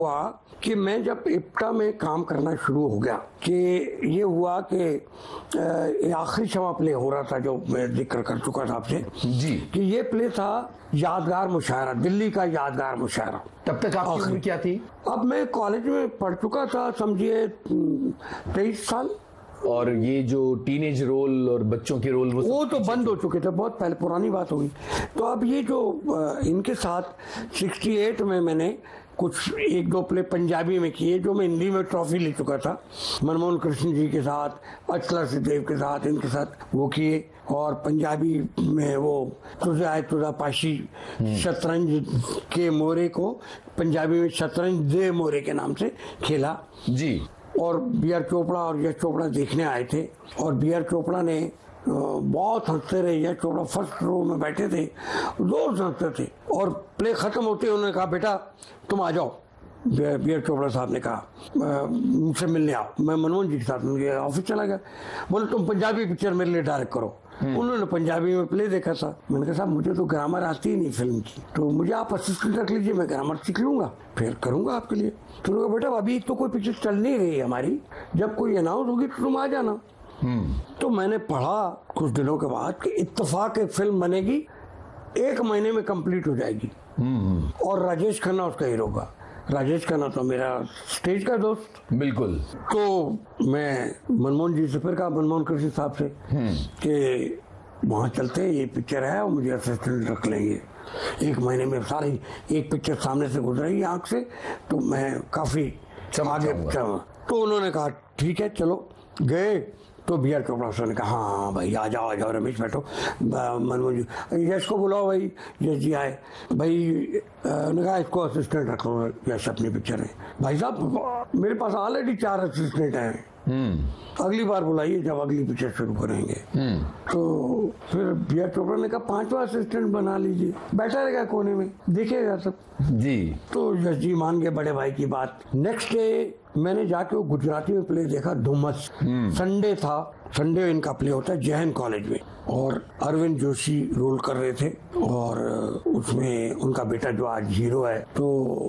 हुआ कि मैं जब इप्टा में काम करना शुरू हो गया कि ये हुआ कि आखिरी शमा प्ले हो रहा था जो मैं जिक्र कर चुका था आपसे जी, कि ये प्ले था यादगार मुशायरा, दिल्ली का यादगार मुशायरा। तब तक आपकी उम्र क्या थी? अब मैं कॉलेज में पढ़ चुका था, समझिए 23 साल। और ये जो टीनेज रोल और बच्चों के रोल वो तो बंद हो चुके थे, बहुत पहले पुरानी बात होगी। तो अब ये जो इनके साथ 68 में मैंने कुछ एक दो प्ले पंजाबी में किए, जो मैं हिंदी में ट्रॉफी ले चुका था, मनमोहन कृष्ण जी के साथ, अचला सिद्धेव के साथ, इनके साथ वो किए। और पंजाबी में वो तुझे आए तुझा पाशी, शतरंज के मोरे को पंजाबी में शतरंज दे मोरे के नाम से खेला जी। और बी आर चोपड़ा और यश चोपड़ा देखने आए थे, और बी आर चोपड़ा ने बहुत हंसते रहे। यश चोपड़ा फर्स्ट रो में बैठे थे, रोज हंसते थे। और प्ले खत्म होते उन्होंने कहा, बेटा तुम आ जाओ। बी आर चोपड़ा साहब ने कहा मुझसे मिलने आओ। मैं मनमोहन जी के साथ उनके ऑफिस चला गया। बोले तुम पंजाबी पिक्चर मेरे लिए डायरेक्ट करो। उन्होंने पंजाबी में प्ले देखा था। मैंने कहा साहब मुझे तो ग्रामर आती ही नहीं फिल्म की, तो मुझे आप असिस्टेंट रख लीजिए, मैं ग्रामर सीख लूंगा, फिर करूंगा आपके लिए। तो उन्होंने कहा बेटा अभी तो कोई पिक्चर चल नहीं रही हमारी, जब कोई अनाउंस होगी तो तुम आ जाना। तो मैंने पढ़ा कुछ दिनों के बाद कि इत्तेफाक एक फिल्म बनेगी, 1 महीने में कंप्लीट हो जाएगी, और राजेश खन्ना उसका हीरो होगा। राजेश खन्ना तो मेरा स्टेज का दोस्त। बिल्कुल। तो मैं मनमोहन जी से फिर कहा, मनमोहन कृष्ण साहब से कि वहाँ चलते, ये पिक्चर है और मुझे असिस्टेंट रख लेंगे, 1 महीने में सारी एक पिक्चर सामने से गुजरेगी आंख से, तो मैं काफी आगे। तो उन्होंने कहा ठीक है चलो। गए तो बी आर चोपड़ा साहब ने कहा हाँ भाई आ जाओ रमेश बैठो। मनमोहन जी, यश को बुलाओ भाई। यश जी आए भाई, ने कहा इसको असिस्टेंट रखो यश अपनी पिक्चर में। भाई साहब मेरे पास ऑलरेडी 4 असिस्टेंट हैं, अगली बार बुलाइए जब अगली पिक्चर शुरू करेंगे। तो फिर बी आर चोपड़ा ने कहा 5वां असिस्टेंट बना लीजिए, बैठा रहेगा कोने में देखेगा सब जी। तो यश जी मान गए बड़े भाई की बात। नेक्स्ट डे मैंने जाके वो गुजराती में प्ले देखा, धुम्मस। संडे था, संडे इनका प्ले होता है जैन कॉलेज में, और अरविंद जोशी रोल कर रहे थे, और उसमें उनका बेटा जो आज हीरो है, तो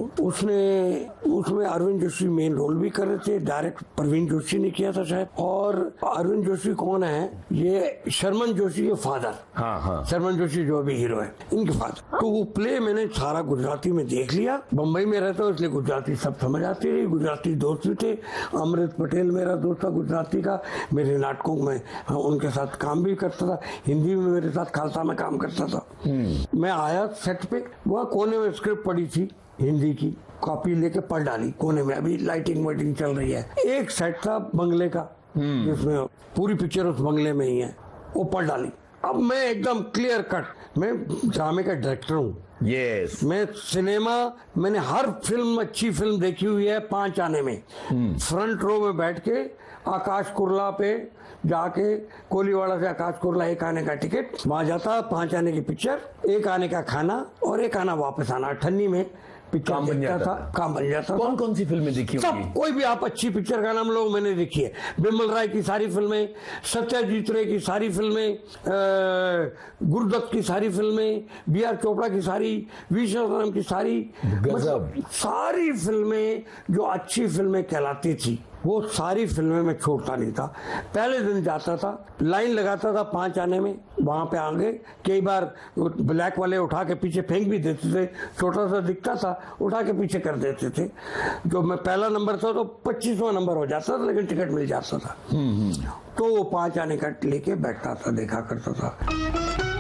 उसमें अरविंद जोशी मेन रोल भी कर रहे थे। डायरेक्ट प्रवीण जोशी ने किया था शायद। और अरविंद जोशी कौन है, ये शर्मन जोशी के फादर। हाँ। शर्मन जोशी जो अभी हीरो है, इनके फादर। तो वो प्ले मैंने सारा गुजराती में देख लिया। बम्बई में रहता हूँ इसलिए गुजराती सब समझ आती रही। गुजराती दोस्त भी थे, अमृत पटेल मेरा दोस्त था गुजराती का, मेरे नाटकों में उनके साथ काम भी करता था। हिंदी में मेरे साथ खालसा में काम करता था। मैं आया सेट पे, वह कोने में स्क्रिप्ट पड़ी थी हिंदी की, कॉपी लेके पढ़ डाली कोने में। अभी लाइटिंग वाइटिंग चल रही है। एक सेट था बंगले का, जिसमें पूरी पिक्चर उस बंगले में ही है, वो पढ़ डाली। अब मैं एकदम क्लियर कट, मैं ड्रामे का डायरेक्टर हूँ। यस। मैं सिनेमा, मैंने हर फिल्म अच्छी फिल्म देखी हुई है 5 आने में। फ्रंट रो में बैठ के आकाश कुरला पे जाके, कोलीवाड़ा से आकाश कुरला 1 आने का टिकट, वहां जाता, 5 आने की पिक्चर, 1 आने का खाना और 1 आना वापस आना। 98 में पिक्चर काम बन जाता। कौन कौन सी फिल्में देखी सब, कोई भी आप अच्छी पिक्चर का नाम लो, मैंने देखी है। बिमल राय की सारी फिल्में, सत्यजीत रे की सारी फिल्में, गुरुदत्त की सारी फिल्में, बी आर चोपड़ा की सारी, वी शरम की सारी, मतलब सारी फिल्में जो अच्छी फिल्में कहलाती थी, वो सारी फिल्में मैं छोड़ता नहीं था। पहले दिन जाता था, लाइन लगाता था 5 आने में, वहां पे आगे कई बार ब्लैक वाले उठा के पीछे फेंक भी देते थे, छोटा सा दिखता था, उठा के पीछे कर देते थे। जो मैं पहला नंबर था तो 25वां नंबर हो जाता था, लेकिन टिकट मिल जाता था। तो वो 5 आने का लेके बैठता था, देखा करता था।